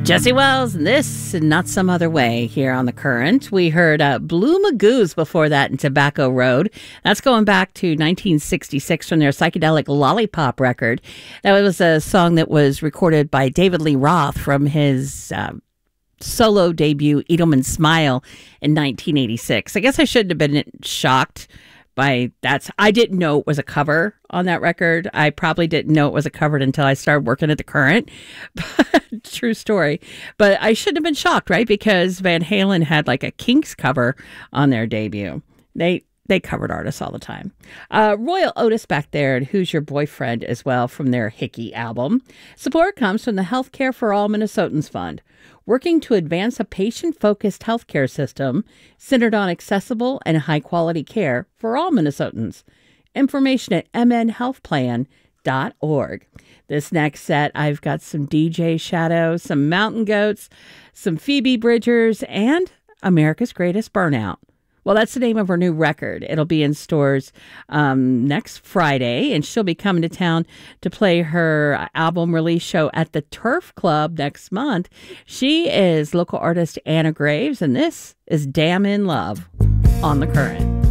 Jesse Wells, and this and Not Some Other Way here on The Current. We heard Blue Magoos before that in Tobacco Road. That's going back to 1966 from their psychedelic Lollipop record. That was a song that was recorded by David Lee Roth from his solo debut, Edelman Smile, in 1986. I guess I shouldn't have been shocked by that. I didn't know it was a cover on that record. I probably didn't know it was a cover until I started working at The Current. True story. But I shouldn't have been shocked, right? Because Van Halen had like a Kinks cover on their debut. They covered artists all the time. Royal Otis back there and Who's Your Boyfriend as well from their Hickey album. Support comes from the Healthcare for All Minnesotans Fund, working to advance a patient-focused healthcare system centered on accessible and high-quality care for all Minnesotans. Information at mnhealthplan.org. This next set, I've got some DJ Shadow, some Mountain Goats, some Phoebe Bridgers, and America's Greatest Burnout. Well, that's the name of her new record. It'll be in stores next Friday, and she'll be coming to town to play her album release show at the Turf Club next month. She is local artist Anna Graves, and this is Damn in Love on The Current.